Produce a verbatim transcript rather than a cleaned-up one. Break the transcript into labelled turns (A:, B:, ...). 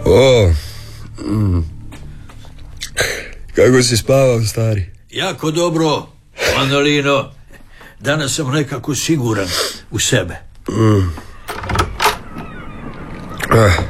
A: O, mm. Kako si spavao, stari?
B: Jako dobro, Manolino. Danas sam nekako siguran u sebe.
A: Mm. Ah.